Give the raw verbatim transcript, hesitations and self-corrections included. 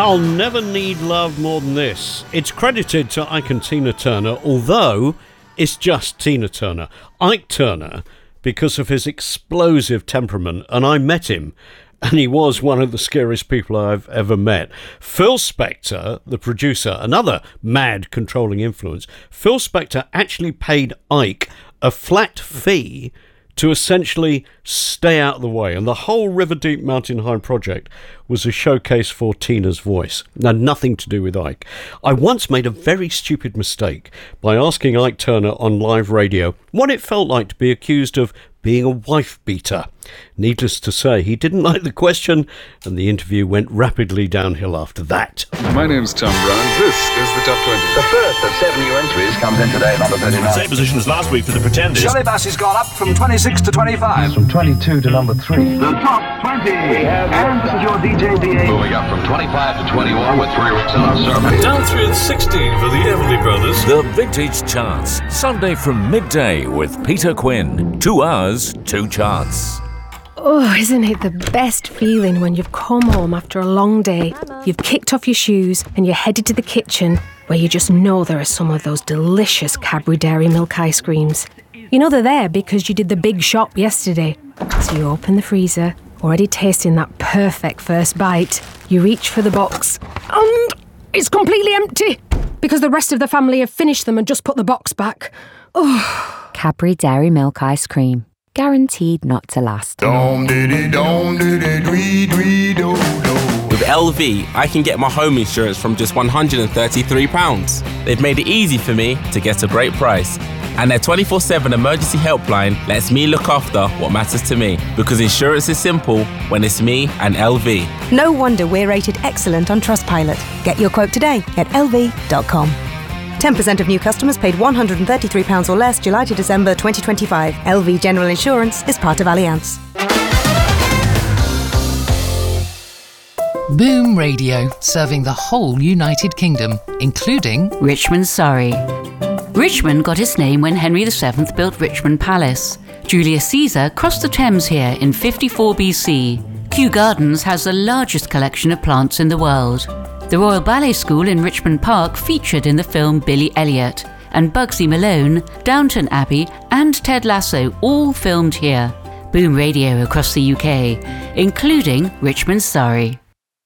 I'll never need love more than this. It's credited to Ike and Tina Turner, although it's just Tina Turner. Ike Turner, because of his explosive temperament, and I met him, and he was one of the scariest people I've ever met. Phil Spector, the producer, another mad controlling influence, Phil Spector actually paid Ike a flat fee to essentially stay out of the way. And the whole River Deep Mountain High project was a showcase for Tina's voice. Now, nothing to do with Ike. I once made a very stupid mistake by asking Ike Turner on live radio what it felt like to be accused of being a wife beater. Needless to say, he didn't like the question, and the interview went rapidly downhill after that. My name's Tom Brown. This is the Top twenty. The first of seven new entries comes in today at number thirty-nine. Same position as last week for the Pretenders. Shirley Bassey's gone up from twenty-six to twenty-five. From twenty-two to number three. The Top twenty. And this is your D J D A. Moving up from twenty-five to twenty-one with three weeks on our survey. Down three and sixteen for the Everly Brothers. The Vintage Charts, Sunday from midday with Peter Quinn. Two hours, two charts. Oh, isn't it the best feeling when you've come home after a long day, you've kicked off your shoes and you're headed to the kitchen where you just know there are some of those delicious Cadbury Dairy Milk ice creams. You know they're there because you did the big shop yesterday. So you open the freezer, already tasting that perfect first bite. You reach for the box and it's completely empty because the rest of the family have finished them and just put the box back. Oh. Cadbury Dairy Milk ice cream. Guaranteed not to last. With L V, I can get my home insurance from just one hundred thirty-three pounds. They've made it easy for me to get a great price. And their twenty-four seven emergency helpline lets me look after what matters to me. Because insurance is simple when it's me and L V. No wonder we're rated excellent on Trustpilot. Get your quote today at L V dot com. ten percent of new customers paid one hundred thirty-three pounds or less July to December twenty twenty-five. L V General Insurance is part of Allianz. Boom Radio, serving the whole United Kingdom, including Richmond, Surrey. Richmond got its name when Henry the seventh built Richmond Palace. Julius Caesar crossed the Thames here in fifty-four B C. Kew Gardens has the largest collection of plants in the world. The Royal Ballet School in Richmond Park featured in the film Billy Elliot, and Bugsy Malone, Downton Abbey and Ted Lasso all filmed here. Boom Radio across the U K, including Richmond, Surrey.